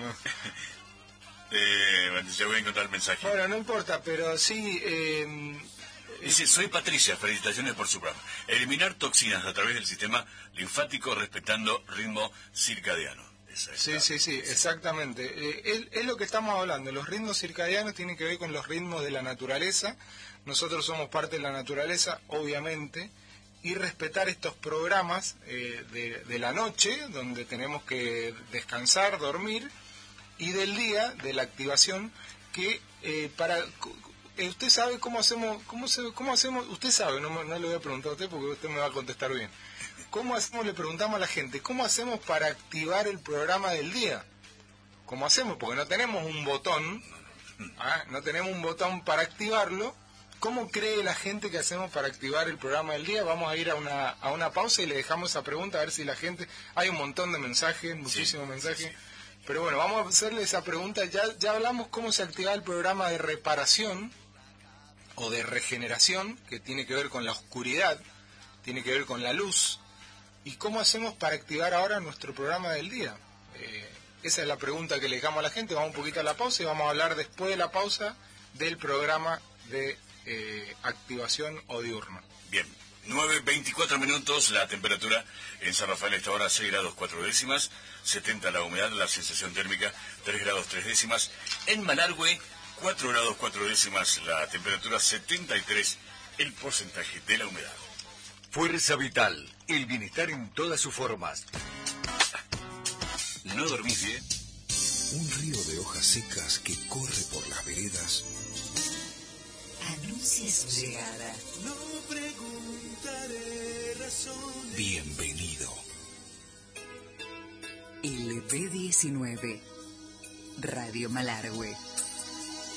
no. Bueno, ya voy a encontrar el mensaje. Bueno, no importa, pero sí... Dice, soy Patricia, felicitaciones por su programa. Eliminar toxinas a través del sistema linfático respetando ritmo circadiano. Sí, exactamente. Es lo que estamos hablando. Los ritmos circadianos tienen que ver con los ritmos de la naturaleza. Nosotros somos parte de la naturaleza, obviamente, y respetar estos programas de la noche, donde tenemos que descansar, dormir, y del día, de la activación, que usted sabe cómo hacemos, usted sabe, no le voy a preguntar a usted porque usted me va a contestar bien. ¿Cómo hacemos? Le preguntamos a la gente, ¿cómo hacemos para activar el programa del día? ¿Cómo hacemos? Porque no tenemos un botón, no tenemos un botón para activarlo. ¿Cómo cree la gente que hacemos para activar el programa del día? Vamos a ir a una pausa y le dejamos esa pregunta, a ver si la gente... Hay un montón de mensajes, muchísimos mensajes. Sí. Pero bueno, vamos a hacerle esa pregunta. Ya hablamos cómo se activa el programa de reparación o de regeneración, que tiene que ver con la oscuridad, tiene que ver con la luz. ¿Y cómo hacemos para activar ahora nuestro programa del día? Esa es la pregunta que le dejamos a la gente. Vamos un poquito a la pausa y vamos a hablar después de la pausa del programa de activación o diurno. Bien, 9:24 minutos, la temperatura en San Rafael esta hora 6 grados 4 décimas, 70 la humedad, la sensación térmica 3 grados 3 décimas. En Malargüe 4 grados 4 décimas, la temperatura 73, el porcentaje de la humedad. Fuerza Vital, el bienestar en todas sus formas. ¿No dormís bien? Un río de hojas secas que corre por las veredas. Anuncia su llegada. No preguntaré razón. Bienvenido. LP19. Radio Malargüe.